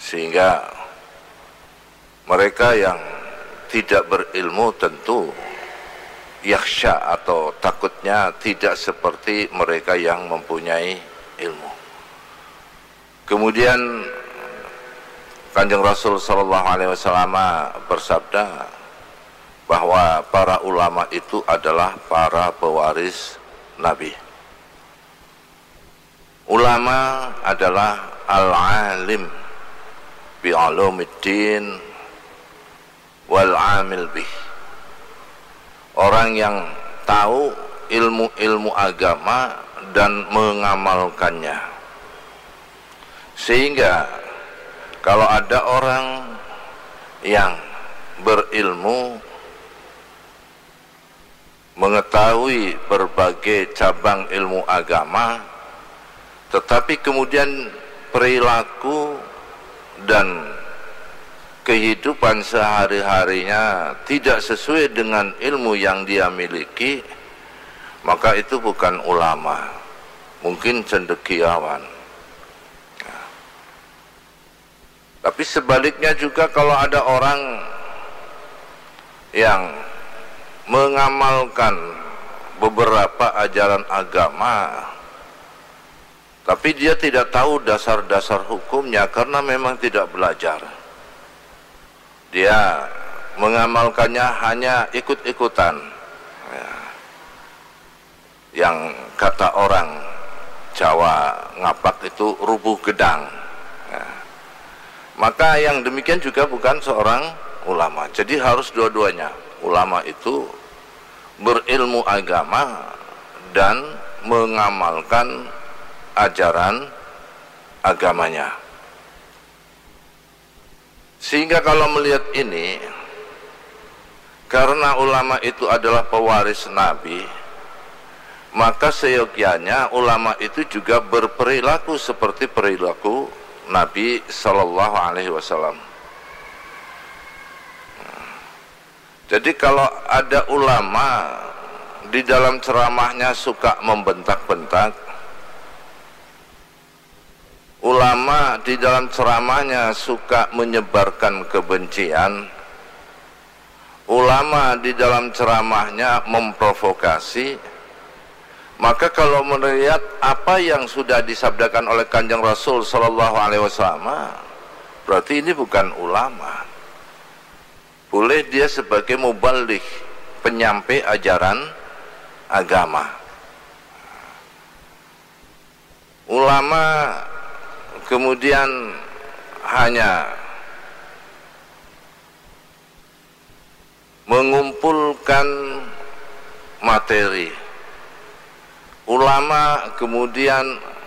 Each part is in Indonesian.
Sehingga mereka yang tidak berilmu tentu yakhsha atau takutnya tidak seperti mereka yang mempunyai ilmu. Kemudian Kanjeng Rasul sallallahu alaihi wasallam bersabda bahwa para ulama itu adalah para pewaris Nabi. Ulama adalah al-alim bi ulumiddin wal amil bih. Orang yang tahu ilmu-ilmu agama dan mengamalkannya. Sehingga kalau ada orang yang berilmu, mengetahui berbagai cabang ilmu agama, tetapi kemudian perilaku dan kehidupan sehari-harinya tidak sesuai dengan ilmu yang dia miliki, maka itu bukan ulama, mungkin cendekiawan. Tapi sebaliknya juga kalau ada orang yang mengamalkan beberapa ajaran agama, tapi dia tidak tahu dasar-dasar hukumnya karena memang tidak belajar. Dia mengamalkannya hanya ikut-ikutan, yang kata orang Jawa ngapak itu rubuh gedang. Maka yang demikian juga bukan seorang ulama. Jadi harus dua-duanya. Ulama itu berilmu agama dan mengamalkan ajaran agamanya. Sehingga kalau melihat ini, karena ulama itu adalah pewaris Nabi, maka seyogyanya ulama itu juga berperilaku seperti perilaku Nabi Sallallahu Alaihi Wasallam. Jadi kalau ada ulama di dalam ceramahnya suka membentak-bentak, ulama di dalam ceramahnya suka menyebarkan kebencian, ulama di dalam ceramahnya memprovokasi, maka kalau melihat apa yang sudah disabdakan oleh Kanjeng Rasul sallallahu alaihi wasallam, berarti ini bukan ulama. Boleh dia sebagai muballigh, penyampai ajaran agama. Ulama kemudian hanya mengumpulkan materi. Ulama kemudian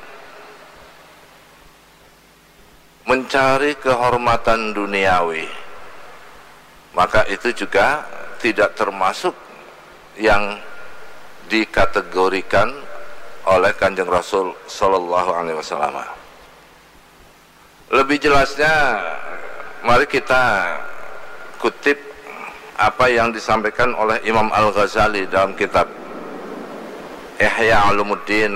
mencari kehormatan duniawi, maka itu juga tidak termasuk yang dikategorikan oleh Kanjeng Rasul sallallahu alaihi wasallam. Lebih jelasnya, mari kita kutip apa yang disampaikan oleh Imam Al-Ghazali dalam kitab Ihya Ulumuddin.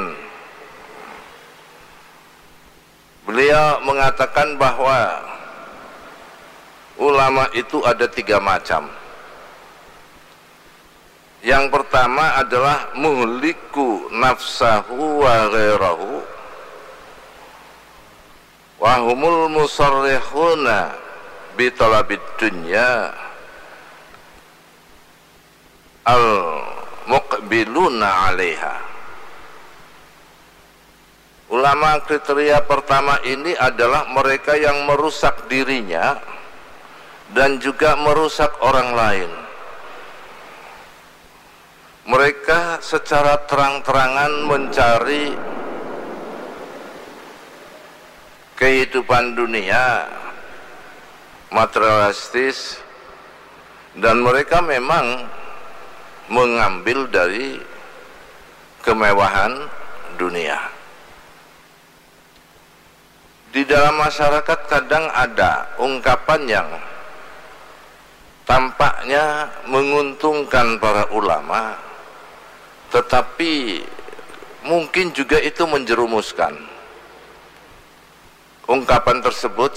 Beliau mengatakan bahwa ulama itu ada 3 macam. Yang pertama adalah muhliku nafsahu wa ghairahu wa humul musarrihuna bi talabid dunya al muqbiluna 'alaiha. Ulama kriteria pertama ini adalah mereka yang merusak dirinya dan juga merusak orang lain. Mereka secara terang-terangan mencari kehidupan dunia materialistis, dan mereka memang mengambil dari kemewahan dunia. Di dalam masyarakat kadang ada ungkapan yang tampaknya menguntungkan para ulama, tetapi mungkin juga itu menjerumuskan. Ungkapan tersebut